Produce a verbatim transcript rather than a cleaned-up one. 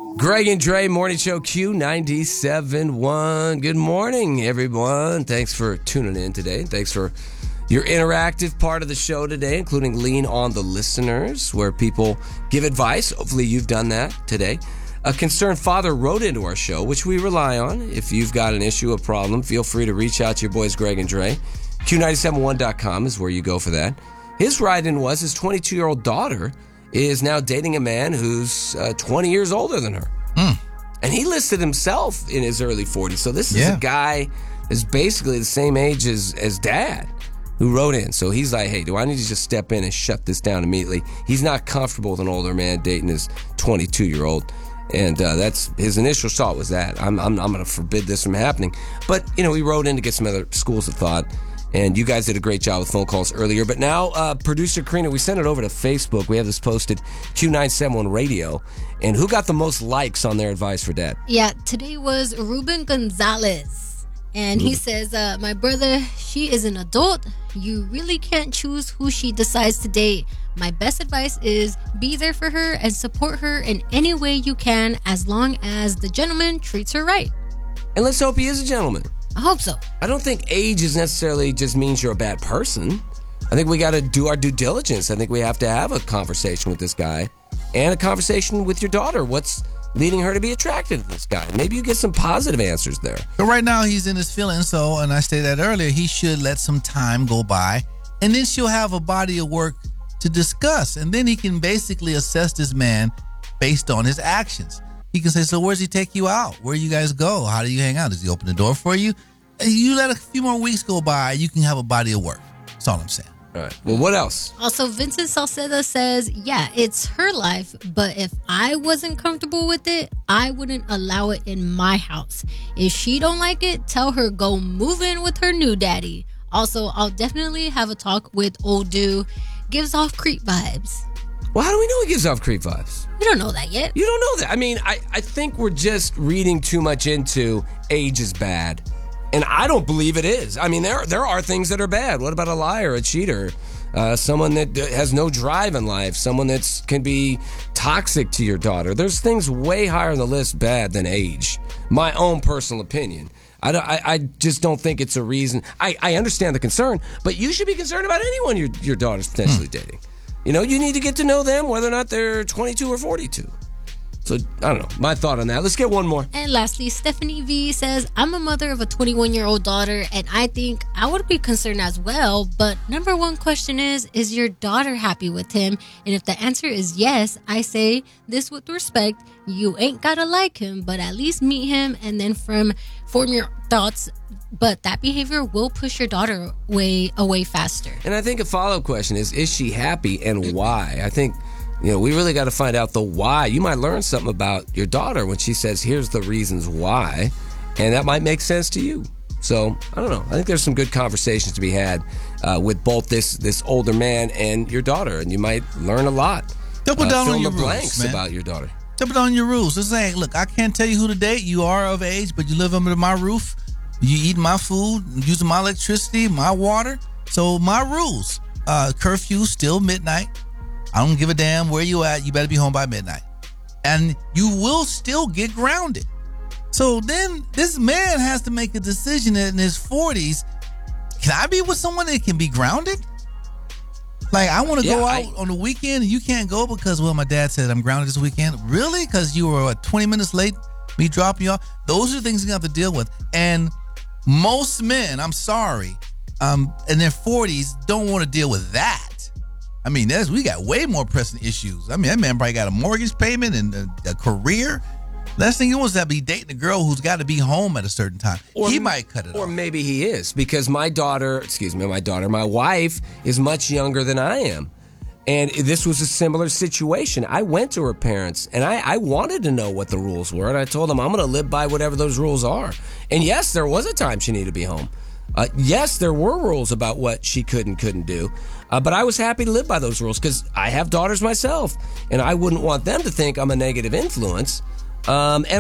Greg and Dre Morning Show Q ninety-seven point one. Good morning, everyone. Thanks for tuning in today. Thanks for your interactive part of the show today, including Lean on the Listeners, where people give advice. Hopefully you've done that today. A concerned father wrote into our show, which we rely on. If you've got an issue, a problem, feel free to reach out to your boys Greg and Dre. Q nine seven one dot com is where you go for that. His write-in was his twenty-two-year-old daughter is now dating a man who's uh, twenty years older than her. Mm. And he listed himself in his early forties. So this is Yeah. a guy that's basically the same age as, as dad who wrote in. So he's like, hey, do I need to just step in and shut this down immediately? He's not comfortable with an older man dating his twenty-two-year-old. And uh, that's his initial thought was that. I'm, I'm, I'm going to forbid this from happening. But, you know, he wrote in to get some other schools of thought. And you guys did a great job with phone calls earlier. But now, uh, producer Karina, we sent it over to Facebook. We have this posted, Q nine seven one Radio. And who got the most likes on their advice for dad? Yeah, today was Ruben Gonzalez. And he says, uh, my brother, she is an adult. You really can't choose who she decides to date. My best advice is be there for her and support her in any way you can, as long as the gentleman treats her right. And let's hope he is a gentleman. I hope so. I don't think age is necessarily just means you're a bad person. I think we got to do our due diligence. I think we have to have a conversation with this guy and a conversation with your daughter. What's leading her to be attracted to this guy? Maybe you get some positive answers there. So right now he's in his feelings. So, and I stated that earlier, he should let some time go by, and then she'll have a body of work to discuss, and then he can basically assess this man based on his actions. He can say, so where does he take you out? Where do you guys go? How do you hang out? Does he open the door for you? And you let a few more weeks go by, you can have a body of work. That's all I'm saying. All right. Well, what else? Also, Vincent Salceda says, yeah, it's her life, but if I wasn't comfortable with it, I wouldn't allow it in my house. If she don't like it, tell her go move in with her new daddy. Also, I'll definitely have a talk with old dude. Gives off creep vibes. Well, how do we know he gives off creep vibes? We don't know that yet. You don't know that. I mean, I, I think we're just reading too much into age is bad. And I don't believe it is. I mean, there there are things that are bad. What about a liar, a cheater, uh, someone that has no drive in life, someone that can be toxic to your daughter? There's things way higher on the list bad than age. My own personal opinion. I, I, I just don't think it's a reason. I, I understand the concern, but you should be concerned about anyone your, your daughter's potentially hmm. dating. You know, you need to get to know them, whether or not they're twenty-two or forty-two. So, I don't know. My thought on that. Let's get one more. And lastly, Stephanie V says, I'm a mother of a twenty-one-year-old daughter, and I think I would be concerned as well. But number one question is, is your daughter happy with him? And if the answer is yes, I say this with respect. You ain't gotta like him, but at least meet him and then from form your thoughts. But that behavior will push your daughter way away faster. And I think a follow-up question is, is she happy and why? I think, you know, we really got to find out the why. You might learn something about your daughter when she says, here's the reasons why, and that might make sense to you. So, I don't know. I think there's some good conversations to be had uh, with both this this older man and your daughter, and you might learn a lot. Double uh, down fill on your the blanks rules, man. about your daughter. Double down on your rules. It's like, look, I can't tell you who to date. You are of age, but you live under my roof. You eat my food, using my electricity, my water. So my rules, uh, curfew, still midnight. I don't give a damn where you at. You better be home by midnight. And you will still get grounded. So then this man has to make a decision in his forties. Can I be with someone that can be grounded? Like, I want to Yeah, go out I- on the weekend and you can't go because, well, my dad said I'm grounded this weekend. Really? Because you were what, twenty minutes late, me dropping you off? Those are the things you have to deal with. And most men, I'm sorry, um, in their forties don't want to deal with that. I mean, that's, we got way more pressing issues. I mean, that man probably got a mortgage payment and a, a career. Last thing he wants is to be dating a girl who's got to be home at a certain time. Or, he might cut it or off. Or maybe he is, because my daughter, excuse me, my daughter, my wife is much younger than I am. And this was a similar situation. I went to her parents, and I, I wanted to know what the rules were, and I told them I'm going to live by whatever those rules are. And yes, there was a time she needed to be home. Uh, yes, there were rules about what she could and couldn't do, uh, but I was happy to live by those rules because I have daughters myself, and I wouldn't want them to think I'm a negative influence. Um, and